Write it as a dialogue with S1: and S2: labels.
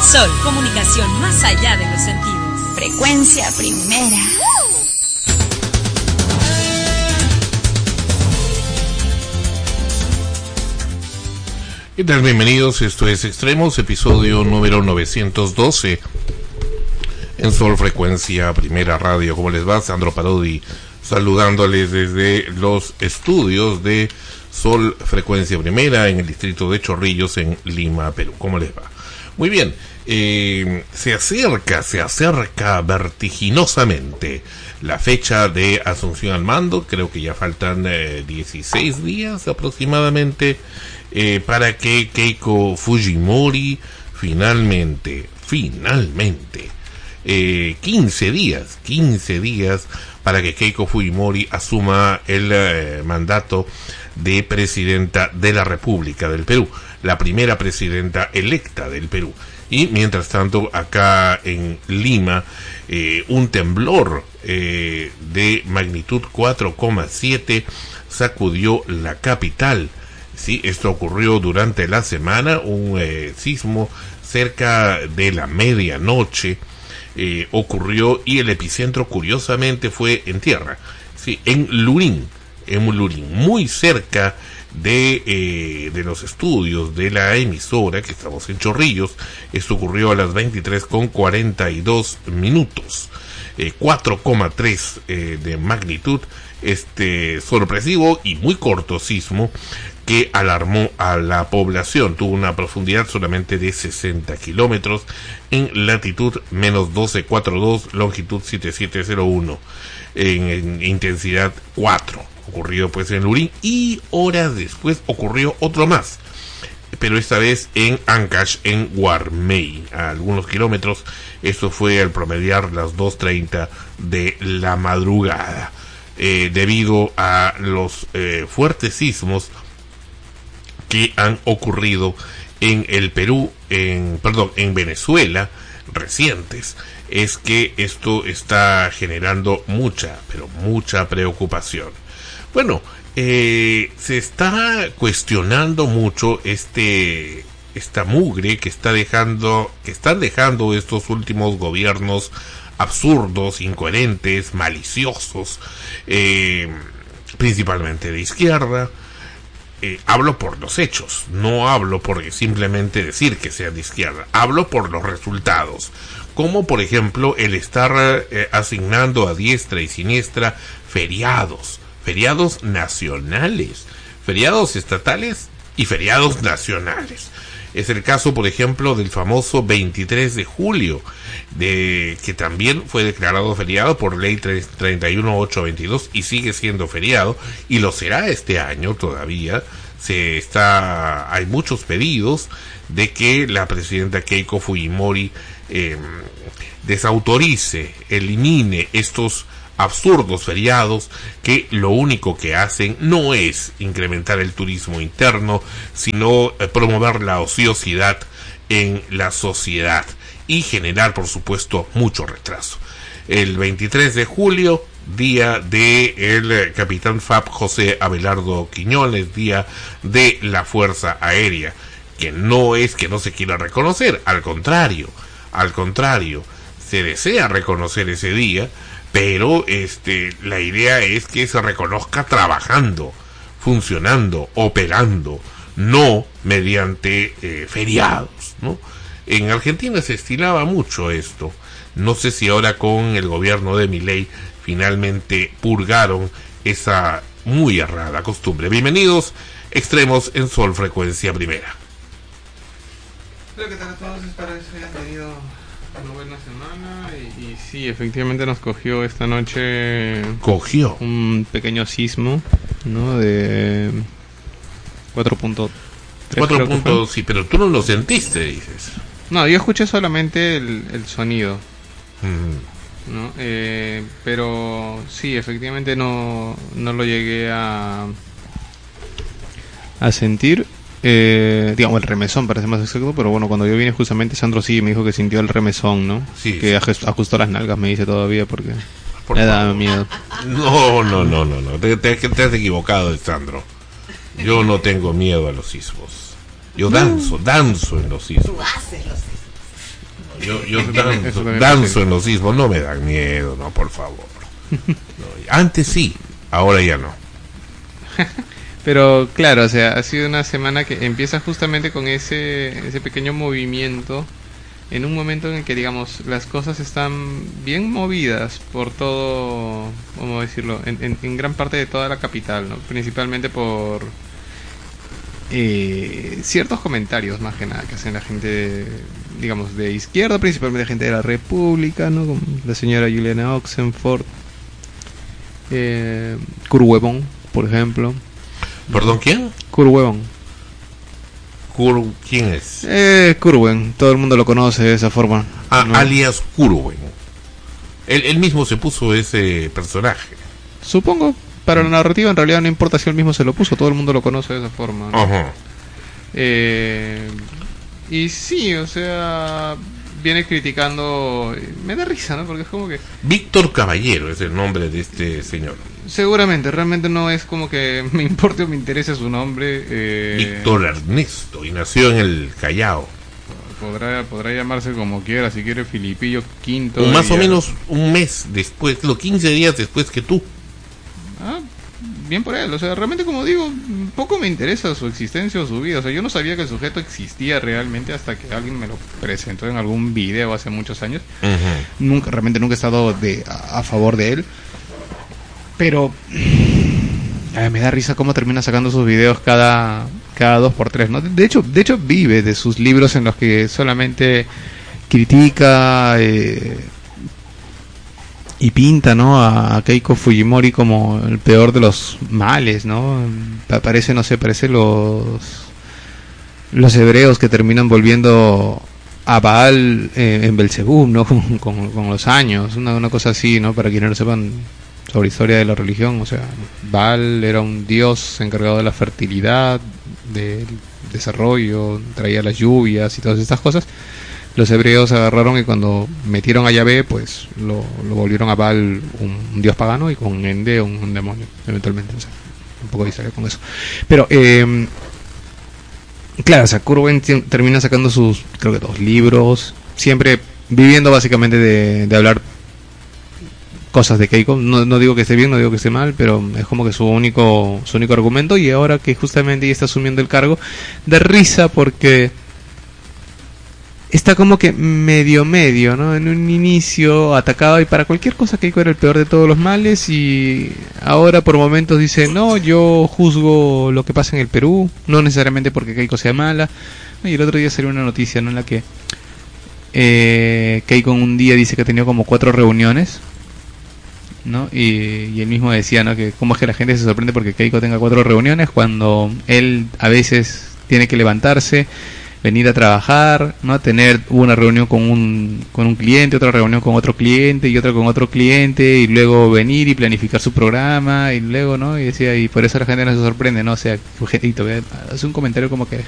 S1: Sol, comunicación más allá de los sentidos.
S2: Frecuencia Primera.
S3: ¿Qué tal? Bienvenidos, esto es Extremos, episodio número 912 en Sol Frecuencia Primera Radio. ¿Cómo les va? Sandro Parodi saludándoles desde los estudios de Sol Frecuencia Primera en el distrito de Chorrillos, en Lima, Perú. ¿Cómo les va? Muy bien, se acerca vertiginosamente la fecha de asunción al mando. Creo que ya faltan 16 días aproximadamente para que Keiko Fujimori finalmente 15 días para que Keiko Fujimori asuma el mandato de presidenta de la República del Perú, la primera presidenta electa del Perú. Y mientras tanto, acá en Lima, un temblor de magnitud 4,7 sacudió la capital. Sí, esto ocurrió durante la semana, un sismo cerca de la medianoche ocurrió, y el epicentro curiosamente fue en tierra, sí, en Lurín, muy cerca de los estudios de la emisora, que estamos en Chorrillos. Esto ocurrió a las 23:42 minutos, 4,3 de magnitud, sorpresivo y muy corto sismo que alarmó a la población. Tuvo una profundidad solamente de 60 kilómetros, en latitud menos 12,42, longitud 7701, en intensidad 4. Ocurrido pues en Lurín, y horas después ocurrió otro más, pero esta vez en Ancash, en Guarmey, a algunos kilómetros. Esto fue al promediar las 2:30 de la madrugada. Debido a los fuertes sismos que han ocurrido en el Perú, en Venezuela, recientes, es que esto está generando mucha preocupación. Bueno, se está cuestionando mucho esta mugre que están dejando estos últimos gobiernos absurdos, incoherentes, maliciosos, principalmente de izquierda. Hablo por los hechos, no hablo por simplemente decir que sean de izquierda, hablo por los resultados, como por ejemplo el estar asignando a diestra y siniestra feriados nacionales, feriados estatales y feriados nacionales. Es el caso, por ejemplo, del famoso 23 de julio, que también fue declarado feriado por ley 31822 y sigue siendo feriado, y lo será este año todavía. Hay muchos pedidos de que la presidenta Keiko Fujimori desautorice, elimine estos absurdos feriados, que lo único que hacen no es incrementar el turismo interno, sino promover la ociosidad en la sociedad y generar, por supuesto, mucho retraso. El 23 de julio, día de el capitán FAP José Abelardo Quiñones, día de la Fuerza Aérea, que no es que no se quiera reconocer, al contrario, se desea reconocer ese día, pero la idea es que se reconozca trabajando, funcionando, operando, no mediante feriados, ¿no? En Argentina se estilaba mucho esto. No sé si ahora con el gobierno de Milei finalmente purgaron esa muy errada costumbre. Bienvenidos, Extremos en Sol Frecuencia Primera.
S4: Hola, ¿qué tal a todos? Espero que hayan tenido una buena semana y sí, efectivamente nos cogió esta noche un pequeño sismo, ¿no? De 4.3.
S3: 4 puntos, sí, pero tú no lo sentiste, dices.
S4: No, yo escuché solamente el sonido, ¿no? Pero sí, efectivamente no lo llegué a sentir. Digamos el remesón, parece más exacto, pero bueno, cuando yo vine justamente Sandro sí me dijo que sintió el remesón, ¿no?
S3: Sí,
S4: que ajustó las nalgas, me dice todavía, porque me da miedo.
S3: No, te has equivocado, Sandro. Yo no tengo miedo a los sismos. Yo danzo en los sismos.
S2: Tú haces los sismos.
S3: Yo danzo en los sismos, no me dan miedo, no, por favor. No, antes sí, ahora ya no.
S4: Pero claro, o sea, ha sido una semana que empieza justamente con ese pequeño movimiento, en un momento en el que, digamos, las cosas están bien movidas por todo, ¿cómo decirlo?, en gran parte de toda la capital, ¿no? Principalmente por ciertos comentarios, más que nada, que hacen la gente, digamos, de izquierda, principalmente gente de la República, ¿no? Como la señora Juliana Oxenford, Kurt Webon, por ejemplo.
S3: ¿Perdón, quién?
S4: Kurt Webon.
S3: ¿Quién es?
S4: Kurwen, todo el mundo lo conoce de esa forma.
S3: ¿No? Alias Kurwen. Él mismo se puso ese personaje.
S4: Supongo, para la narrativa en realidad no importa si él mismo se lo puso, todo el mundo lo conoce de esa forma, ¿no?
S3: Ajá.
S4: Y sí, o sea, viene criticando, me da risa, ¿no? Porque es como que...
S3: Víctor Caballero es el nombre de este señor.
S4: Seguramente, realmente no es como que me importe o me interese su nombre.
S3: Víctor Ernesto, y nació en el Callao.
S4: Podrá llamarse como quiera, si quiere Filipillo Quinto.
S3: Más o menos un mes después, 15 días después que tú.
S4: Ah, bien por él, o sea, realmente, como digo, poco me interesa su existencia o su vida. O sea, yo no sabía que el sujeto existía realmente hasta que alguien me lo presentó en algún video hace muchos años.
S3: Uh-huh.
S4: Realmente nunca he estado a favor de él. Pero me da risa cómo termina sacando sus videos cada 2x3, ¿no? De hecho vive de sus libros en los que solamente critica y pinta, ¿no?, a Keiko Fujimori como el peor de los males, ¿no? Parece los hebreos que terminan volviendo a Baal en Belzebub, ¿no? Con los años, una cosa así, ¿no? Para quienes no lo sepan sobre historia de la religión, o sea, Baal era un dios encargado de la fertilidad, del desarrollo, traía las lluvias y todas estas cosas. Los hebreos agarraron y cuando metieron a Yahvé, pues lo volvieron a Baal un dios pagano, y con Ende un demonio, eventualmente. O sea, un poco de historia con eso. Pero, claro, o sea, Kurwen termina sacando sus, creo que 2 libros, siempre viviendo básicamente de hablar cosas de Keiko. No digo que esté bien, no digo que esté mal, pero es como que su único argumento. Y ahora que justamente ella está asumiendo el cargo, da risa porque está como que medio, ¿no? En un inicio atacaba y para cualquier cosa Keiko era el peor de todos los males, y ahora por momentos dice, no, yo juzgo lo que pasa en el Perú, no necesariamente porque Keiko sea mala. Y el otro día salió una noticia, ¿no?, en la que Keiko en un día dice que ha tenido como 4 reuniones, ¿no? Y él mismo decía, ¿no?, que cómo es que la gente se sorprende porque Keiko tenga 4 reuniones cuando él a veces tiene que levantarse, venir a trabajar, ¿no? Tener una reunión con un cliente, otra reunión con otro cliente y otra con otro cliente, y luego venir y planificar su programa, y luego, ¿no? Y decía, y por eso la gente no se sorprende, ¿no? O sea, sujetito, hace un comentario como que